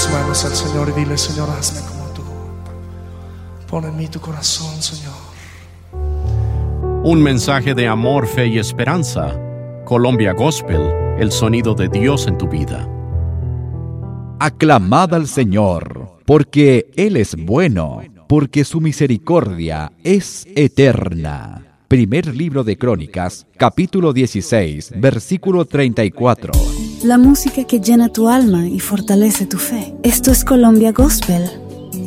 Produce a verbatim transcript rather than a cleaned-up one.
tus manos al Señor y dile: Señor, hazme como tú. Pon en mí tu corazón, Señor. Un mensaje de amor, fe y esperanza. Colombia Gospel, el sonido de Dios en tu vida. Aclamad al Señor, porque Él es bueno, porque su misericordia es eterna. Primer libro de Crónicas, capítulo dieciséis, versículo treinta y cuatro. La música que llena tu alma y fortalece tu fe. Esto es Colombia Gospel